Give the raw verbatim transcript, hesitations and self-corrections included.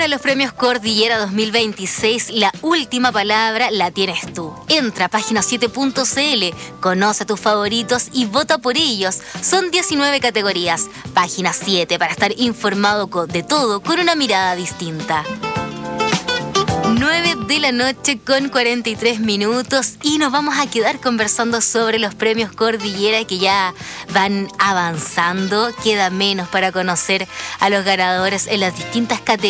Para los premios Cordillera dos mil veintiséis, la última palabra la tienes tú. Entra a página siete punto c l, conoce a tus favoritos y vota por ellos. Son diecinueve categorías. Página siete para estar informado de todo con una mirada distinta. nueve de la noche con cuarenta y tres minutos y nos vamos a quedar conversando sobre los premios Cordillera que ya van avanzando. Queda menos para conocer a los ganadores en las distintas categorías.